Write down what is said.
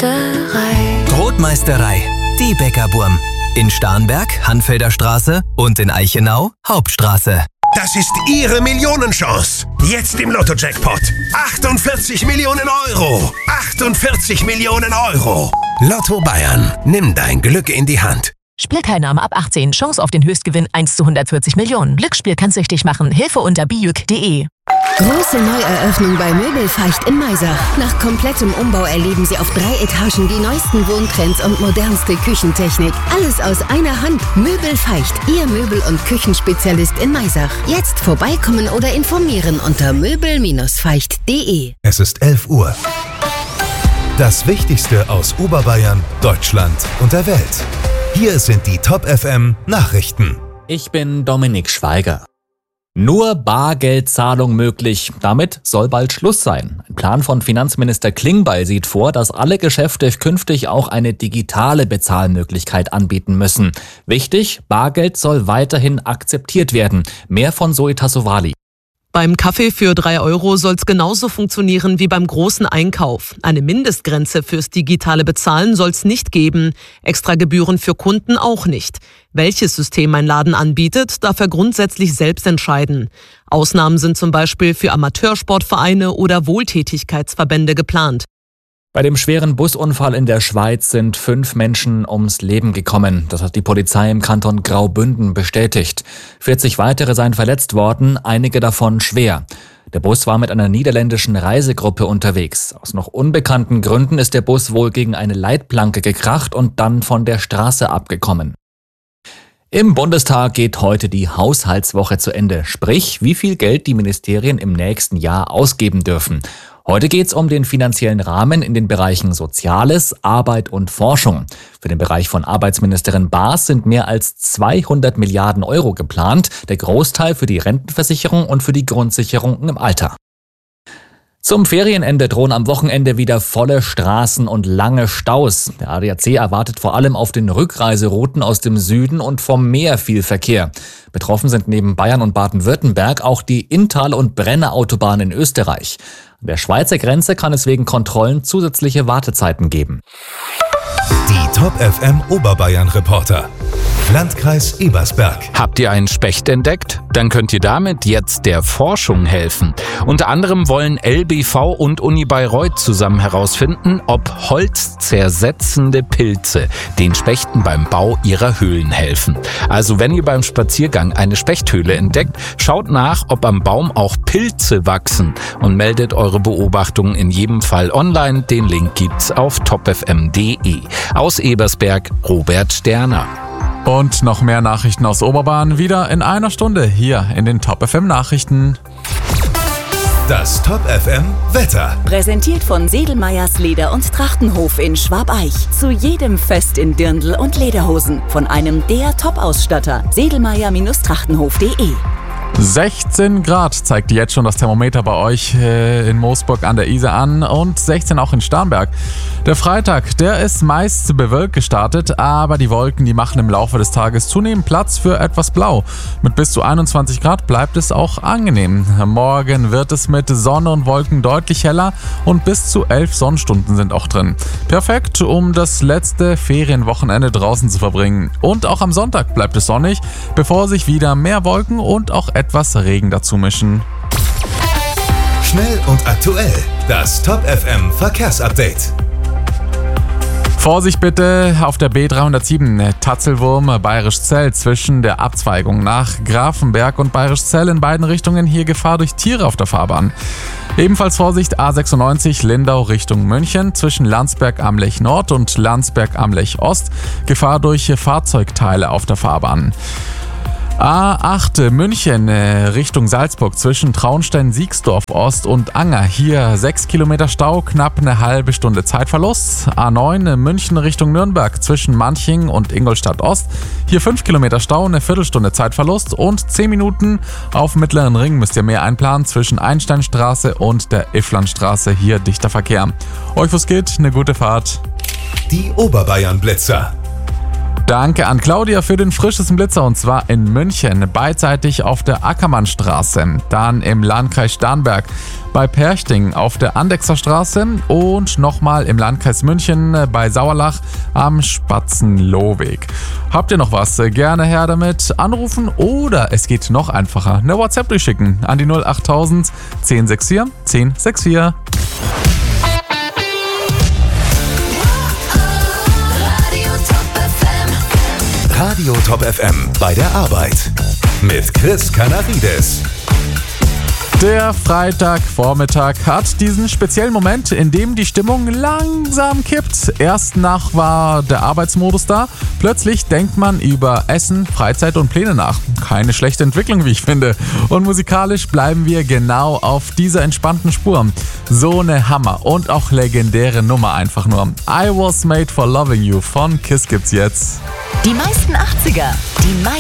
Brotmeisterei. Brotmeisterei, die Bäckerburm. In Starnberg, Hanfelder Straße und in Eichenau, Hauptstraße. Das ist Ihre Millionenchance. Jetzt im Lotto-Jackpot. 48 Millionen Euro. 48 Millionen Euro. Lotto Bayern. Nimm dein Glück in die Hand. Spielteilnahme ab 18. Chance auf den Höchstgewinn 1 zu 140 Millionen. Glücksspiel kann süchtig machen. Hilfe unter bijuk.de. Große Neueröffnung bei Möbelfeicht in Maisach. Nach komplettem Umbau erleben Sie auf 3 Etagen die neuesten Wohntrends und modernste Küchentechnik. Alles aus einer Hand. Möbelfeicht, Ihr Möbel- und Küchenspezialist in Maisach. Jetzt vorbeikommen oder informieren unter möbel-feicht.de. Es ist 11 Uhr. Das Wichtigste aus Oberbayern, Deutschland und der Welt. Hier sind die Top FM Nachrichten. Ich bin Dominik Schweiger. Nur Bargeldzahlung möglich. Damit soll bald Schluss sein. Ein Plan von Finanzminister Klingbeil sieht vor, dass alle Geschäfte künftig auch eine digitale Bezahlmöglichkeit anbieten müssen. Wichtig, Bargeld soll weiterhin akzeptiert werden. Mehr von Zoe Tassovali. Beim Kaffee für 3 Euro soll es genauso funktionieren wie beim großen Einkauf. Eine Mindestgrenze fürs digitale Bezahlen soll es nicht geben. Extra Gebühren für Kunden auch nicht. Welches System ein Laden anbietet, darf er grundsätzlich selbst entscheiden. Ausnahmen sind zum Beispiel für Amateursportvereine oder Wohltätigkeitsverbände geplant. Bei dem schweren Busunfall in der Schweiz sind 5 Menschen ums Leben gekommen. Das hat die Polizei im Kanton Graubünden bestätigt. 40 weitere seien verletzt worden, einige davon schwer. Der Bus war mit einer niederländischen Reisegruppe unterwegs. Aus noch unbekannten Gründen ist der Bus wohl gegen eine Leitplanke gekracht und dann von der Straße abgekommen. Im Bundestag geht heute die Haushaltswoche zu Ende, sprich, wie viel Geld die Ministerien im nächsten Jahr ausgeben dürfen. Heute geht's um den finanziellen Rahmen in den Bereichen Soziales, Arbeit und Forschung. Für den Bereich von Arbeitsministerin Baas sind mehr als 200 Milliarden Euro geplant, der Großteil für die Rentenversicherung und für die Grundsicherung im Alter. Zum Ferienende drohen am Wochenende wieder volle Straßen und lange Staus. Der ADAC erwartet vor allem auf den Rückreiserouten aus dem Süden und vom Meer viel Verkehr. Betroffen sind neben Bayern und Baden-Württemberg auch die Inntal- und Brenner-Autobahn in Österreich. An der Schweizer Grenze kann es wegen Kontrollen zusätzliche Wartezeiten geben. Die Top FM Oberbayern Reporter. Landkreis Ebersberg. Habt ihr einen Specht entdeckt? Dann könnt ihr damit jetzt der Forschung helfen. Unter anderem wollen LBV und Uni Bayreuth zusammen herausfinden, ob holzzersetzende Pilze den Spechten beim Bau ihrer Höhlen helfen. Also wenn ihr beim Spaziergang eine Spechthöhle entdeckt, schaut nach, ob am Baum auch Pilze wachsen und meldet eure Beobachtungen in jedem Fall online. Den Link gibt's auf topfm.de. Aus Ebersberg, Robert Sterner. Und noch mehr Nachrichten aus Oberbayern wieder in einer Stunde hier in den Top FM Nachrichten. Das Top FM Wetter. Präsentiert von Sedelmeyers Leder- und Trachtenhof in Schwabeich. Zu jedem Fest in Dirndl und Lederhosen. Von einem der Top-Ausstatter. Sedelmeyer-Trachtenhof.de. 16 Grad zeigt jetzt schon das Thermometer bei euch in Moosburg an der Isar an und 16 auch in Starnberg. Der Freitag, der ist meist bewölkt gestartet, aber die Wolken, die machen im Laufe des Tages zunehmend Platz für etwas Blau. Mit bis zu 21 Grad bleibt es auch angenehm. Morgen wird es mit Sonne und Wolken deutlich heller und bis zu 11 Sonnenstunden sind auch drin. Perfekt, um das letzte Ferienwochenende draußen zu verbringen. Und auch am Sonntag bleibt es sonnig, bevor sich wieder mehr Wolken und auch etwas Regen dazu mischen. Schnell und aktuell. Das Top FM Verkehrsupdate. Vorsicht bitte auf der B307 Tatzelwurm Bayerischzell zwischen der Abzweigung nach Grafenberg und Bayerischzell in beiden Richtungen hier Gefahr durch Tiere auf der Fahrbahn. Ebenfalls Vorsicht A96 Lindau Richtung München zwischen Landsberg am Lech Nord und Landsberg am Lech Ost Gefahr durch Fahrzeugteile auf der Fahrbahn. A8 München Richtung Salzburg zwischen Traunstein-Siegsdorf Ost und Anger. Hier 6 Kilometer Stau, knapp eine halbe Stunde Zeitverlust. A9 München Richtung Nürnberg zwischen Manching und Ingolstadt Ost. Hier 5 Kilometer Stau, eine Viertelstunde Zeitverlust und 10 Minuten auf Mittleren Ring müsst ihr mehr einplanen zwischen Einsteinstraße und der Ifflandstraße. Hier dichter Verkehr. Euch was geht, eine gute Fahrt. Die Oberbayern Blitzer. Danke an Claudia für den frischesten Blitzer und zwar in München, beidseitig auf der Ackermannstraße, dann im Landkreis Starnberg bei Perchting auf der Andechser Straße und nochmal im Landkreis München bei Sauerlach am Spatzenlohweg. Habt ihr noch was? Gerne her damit, anrufen oder es geht noch einfacher, eine WhatsApp durchschicken an die 08000 1064 1064. Radio Top FM bei der Arbeit mit Chris Canarides. Der Freitagvormittag hat diesen speziellen Moment, in dem die Stimmung langsam kippt. Erst nach war der Arbeitsmodus da. Plötzlich denkt man über Essen, Freizeit und Pläne nach. Keine schlechte Entwicklung, wie ich finde. Und musikalisch bleiben wir genau auf dieser entspannten Spur. So eine Hammer und auch legendäre Nummer einfach nur. I Was Made for Loving You von KISS gibt's jetzt. Die meisten 80er, die meisten